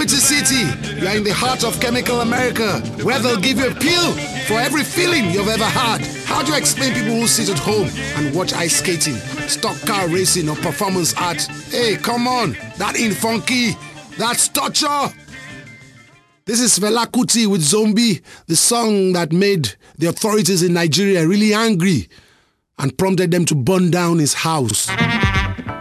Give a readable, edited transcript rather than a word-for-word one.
Liberty City. You are in the heart of Chemical America, where they'll give you a pill for every feeling you've ever had. How do you explain people who sit at home and watch ice skating, stock car racing, or performance art? Hey, come on, that ain't funky. That's torture. This is Fela Kuti with Zombie, the song that made the authorities in Nigeria really angry and prompted them to burn down his house.